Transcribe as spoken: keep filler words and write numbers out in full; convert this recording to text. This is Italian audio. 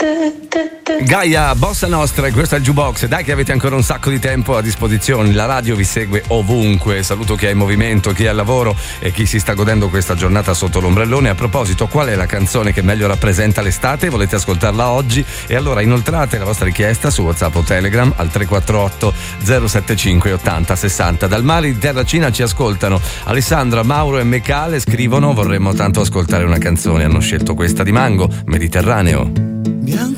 Gaia, Bossa Nostra, e questo è il Jukebox. Dai che avete ancora un sacco di tempo a disposizione, la radio vi segue ovunque. Saluto chi è in movimento, chi è al lavoro e chi si sta godendo questa giornata sotto l'ombrellone. A proposito, qual è la canzone che meglio rappresenta l'estate? Volete ascoltarla oggi? E allora inoltrate la vostra richiesta su WhatsApp o Telegram al tre quattro otto zero sette cinque ottanta sessanta. Dal mare di Terracina ci ascoltano Alessandra, Mauro e Mecale, scrivono: vorremmo tanto ascoltare una canzone, hanno scelto questa di Mango, Mediterraneo.